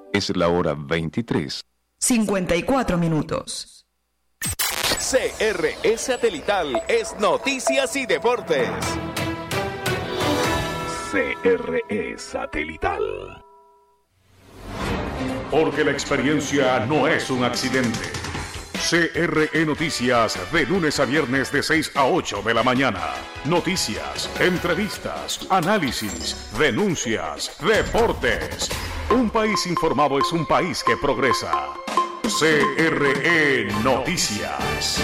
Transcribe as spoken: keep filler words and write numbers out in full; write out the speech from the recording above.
Es la hora veintitrés. cincuenta y cuatro minutos. C R E Satelital es Noticias y Deportes. C R E Satelital. Porque la experiencia no es un accidente. C R E Noticias, de lunes a viernes de seis a ocho de la mañana. Noticias, entrevistas, análisis, denuncias, deportes. Un país informado es un país que progresa. C R E Noticias.